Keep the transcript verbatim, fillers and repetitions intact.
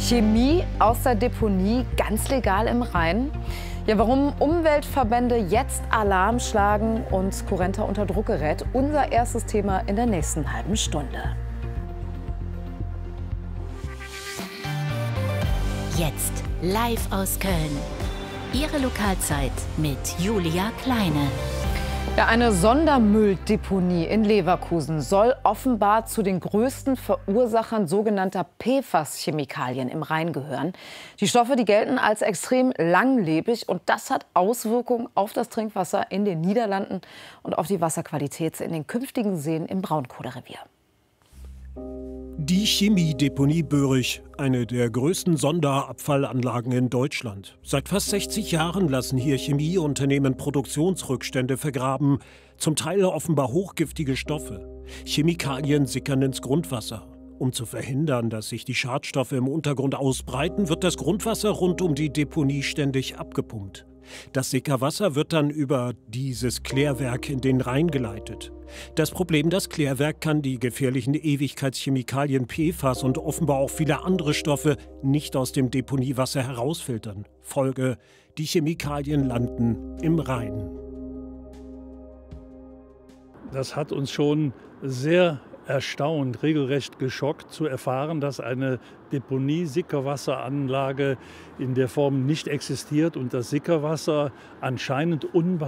Chemie aus der Deponie ganz legal im Rhein? Ja, warum Umweltverbände jetzt Alarm schlagen und Currenta unter Druck gerät, unser erstes Thema in der nächsten halben Stunde. Jetzt live aus Köln. Ihre Lokalzeit mit Julia Kleine. Ja, eine Sondermülldeponie in Leverkusen soll offenbar zu den größten Verursachern sogenannter P Fas-Chemikalien im Rhein gehören. Die Stoffe, die gelten als extrem langlebig, und das hat Auswirkungen auf das Trinkwasser in den Niederlanden und auf die Wasserqualität in den künftigen Seen im Braunkohlerevier. Die Chemiedeponie Böhrig, eine der größten Sonderabfallanlagen in Deutschland. Seit fast sechzig Jahren lassen hier Chemieunternehmen Produktionsrückstände vergraben, zum Teil offenbar hochgiftige Stoffe. Chemikalien sickern ins Grundwasser. Um zu verhindern, dass sich die Schadstoffe im Untergrund ausbreiten, wird das Grundwasser rund um die Deponie ständig abgepumpt. Das Sickerwasser wird dann über dieses Klärwerk in den Rhein geleitet. Das Problem: Das Klärwerk kann die gefährlichen Ewigkeitschemikalien P Fas und offenbar auch viele andere Stoffe nicht aus dem Deponiewasser herausfiltern. Folge: die Chemikalien landen im Rhein. Das hat uns schon sehr erstaunt, regelrecht geschockt zu erfahren, dass eine Deponie-Sickerwasseranlage in der Form nicht existiert und das Sickerwasser anscheinend unbehandelt